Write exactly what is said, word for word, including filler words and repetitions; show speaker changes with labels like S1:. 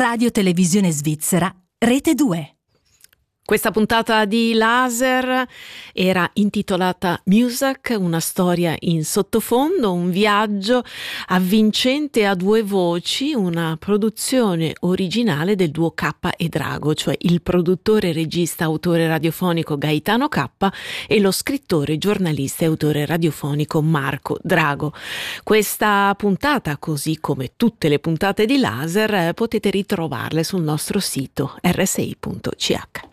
S1: Radio Televisione Svizzera, Rete due.
S2: Questa puntata di Laser era intitolata Music, una storia in sottofondo, un viaggio avvincente a due voci, una produzione originale del duo K e Drago, cioè il produttore, regista, autore radiofonico Gaetano K e lo scrittore, giornalista e autore radiofonico Marco Drago. Questa puntata, così come tutte le puntate di Laser, potete ritrovarle sul nostro sito erre esse i punto ci acca.